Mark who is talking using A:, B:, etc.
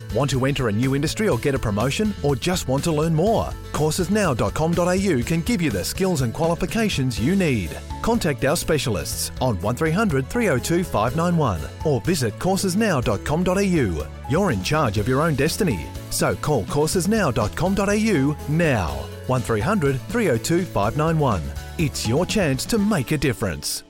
A: Want to enter a new industry or get a promotion, or just want to learn more? Coursesnow.com.au can give you the skills and qualifications you need. Contact our specialists on 1300 302 591 or visit coursesnow.com.au. You're in charge of your own destiny, so call coursesnow.com.au now. 1300 302 591. It's your chance to make a difference.